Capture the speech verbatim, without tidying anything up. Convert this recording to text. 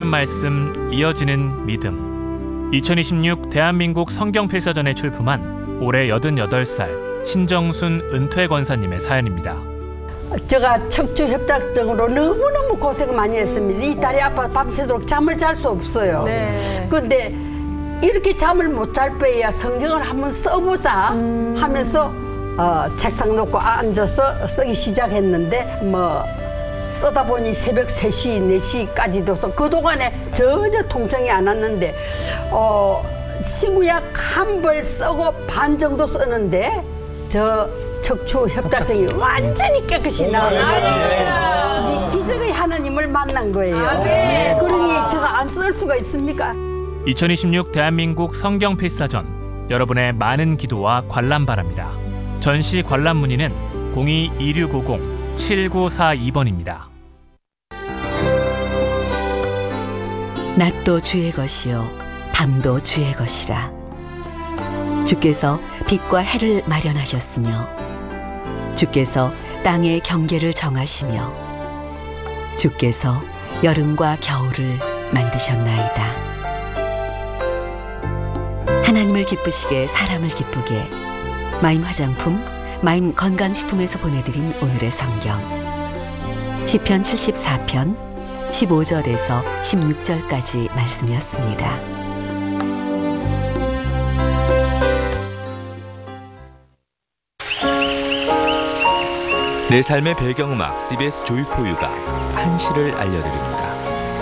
말씀, 이어지는 믿음. 이천이십육 대한민국 성경필사전에 출품한 올해 여든여덟 살 신정순 은퇴 권사님의 사연입니다. 제가 척추 협착증으로 너무너무 고생 많이 했습니다. 이 다리 아파 밤새도록 잠을 잘 수 없어요. 네. 근데 이렇게 잠을 못 잘 바에야 성경을 한번 써보자 음. 하면서 어, 책상 놓고 앉아서 쓰기 시작했는데 뭐 쓰다 보니 새벽 세 시, 네 시까지도 써. 그동안에 전혀 통증이 안 왔는데 어, 친구약 한 벌 쓰고 반 정도 썼는데 저 척추 협착증이 완전히 깨끗이 나와요. 기적의 하나님을 만난 거예요. 그러니 제가 안 쓸 수가 있습니까? 이천이십육 대한민국 성경필사전, 여러분의 많은 기도와 관람 바랍니다. 전시 관람 문의는 공이 이육오공 칠구사이 번입니다. 낮도 주의 것이요 밤도 주의 것이라. 주께서 빛과 해를 마련하셨으며 주께서 땅의 경계를 정하시며 주께서 여름과 겨울을 만드셨나이다. 하나님을 기쁘시게 사람을 기쁘게. 마임 화장품, 마임 건강식품에서 보내드린 오늘의 성경 시편 칠십사 편 십오 절에서 십육 절까지 말씀이었습니다. 내 삶의 배경음악 씨비에스 조이포유가 한시를 알려드립니다.